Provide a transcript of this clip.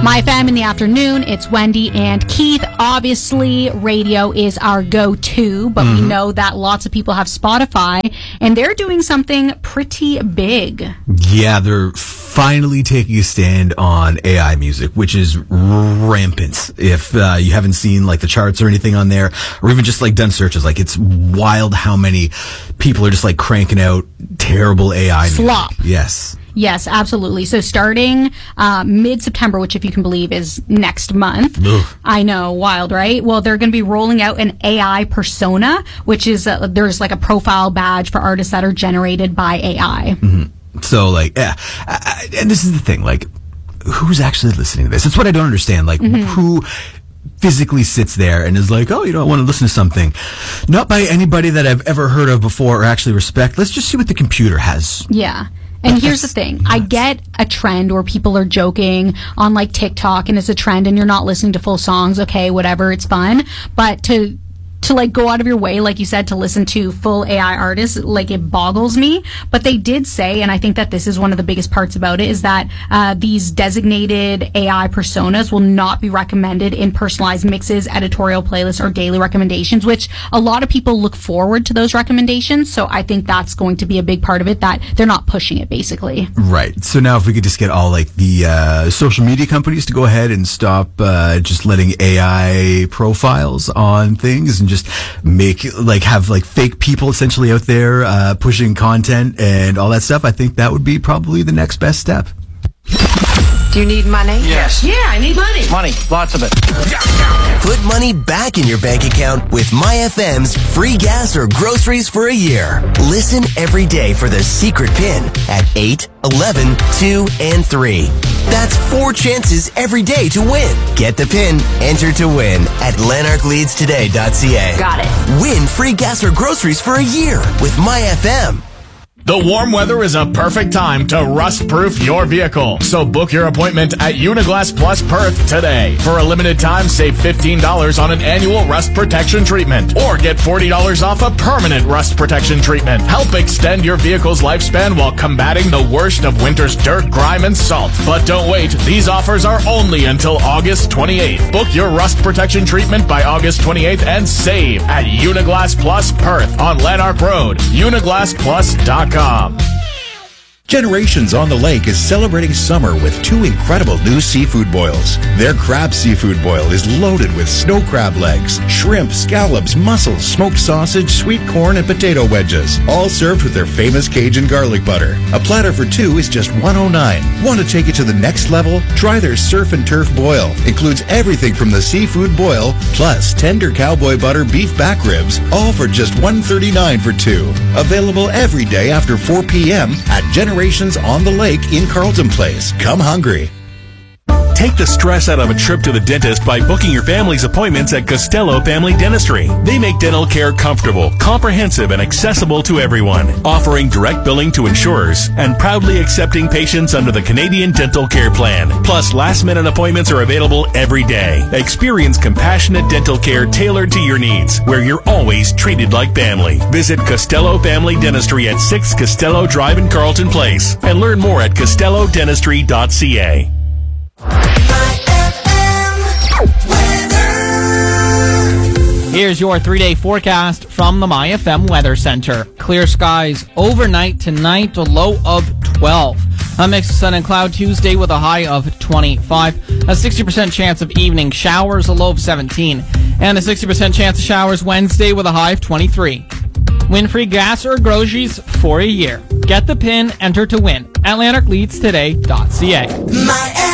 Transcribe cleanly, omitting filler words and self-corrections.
My FM in the afternoon, it's Wendy and Keith. Obviously, radio is our go-to, but we know that lots of people have Spotify, and they're doing something pretty big. Yeah, they're finally taking a stand on AI music, which is rampant. If you haven't seen like the charts or anything on there, or even just like done searches, like it's wild how many people are just like cranking out terrible AI Slop. music. Yes. Yes, absolutely. So starting mid-September, which if you can believe is next month. Ugh. I know, wild, right? Well, they're going to be rolling out an AI persona, which is there's like a profile badge for artists that are generated by AI. So like, yeah, and this is the thing, like, who's actually listening to this? It's what I don't understand. Like, who physically sits there and is like, oh, I want to listen to something, not by anybody that I've ever heard of before or actually respect. Let's just see what the computer has. Yeah. And here's the thing. I get a trend where people are joking on like TikTok and it's a trend and you're not listening to full songs. Okay, whatever, it's fun. But to like go out of your way, like you said, to listen to full AI artists, like it boggles me. But they did say, and I think that this is one of the biggest parts about it, is that these designated AI personas will not be recommended in personalized mixes, editorial playlists, or daily recommendations, which a lot of people look forward to those recommendations. So I think that's going to be a big part of it, that they're not pushing it, basically. Right. So now if we could just get all like the social media companies to go ahead and stop just letting AI profiles on things and just have fake people essentially out there pushing content and all that stuff, I think that would be probably the next best step. Do you need money? Yes. Yeah, I need money. Money. Lots of it. Put money back in your bank account with MyFM's free gas or groceries for a year. Listen every day for the secret pin at 8, 11, 2, and 3. That's 4 chances every day to win. Get the pin, enter to win at lanarkleadstoday.ca. Got it. Win free gas or groceries for a year with MyFM. The warm weather is a perfect time to rust-proof your vehicle. So book your appointment at Uniglass Plus Perth today. For a limited time, save $15 on an annual rust protection treatment. Or get $40 off a permanent rust protection treatment. Help extend your vehicle's lifespan while combating the worst of winter's dirt, grime, and salt. But don't wait. These offers are only until August 28th. Book your rust protection treatment by August 28th and save at Uniglass Plus Perth on Lanark Road. UniglassPlus.com. Generations on the Lake is celebrating summer with 2 incredible new seafood boils. Their crab seafood boil is loaded with snow crab legs, shrimp, scallops, mussels, smoked sausage, sweet corn, and potato wedges, all served with their famous Cajun garlic butter. A platter for 2 is just $109. Want to take it to the next level? Try their surf and turf boil. Includes everything from the seafood boil, plus tender cowboy butter beef back ribs, all for just $139 for 2. Available every day after 4 p.m. at Generations on the Lake in Carlton Place. Come hungry. Take the stress out of a trip to the dentist by booking your family's appointments at Costello Family Dentistry. They make dental care comfortable, comprehensive, and accessible to everyone, offering direct billing to insurers and proudly accepting patients under the Canadian Dental Care Plan. Plus, last-minute appointments are available every day. Experience compassionate dental care tailored to your needs, where you're always treated like family. Visit Costello Family Dentistry at 6 Costello Drive in Carlton Place and learn more at costellodentistry.ca. Here's your 3-day forecast from the MyFM Weather Center. Clear skies overnight tonight, a low of 12. A mix of sun and cloud Tuesday with a high of 25. A 60% chance of evening showers, a low of 17. And a 60% chance of showers Wednesday with a high of 23. Win free gas or groceries for a year. Get the pin, enter to win at lanarkleadstoday.ca.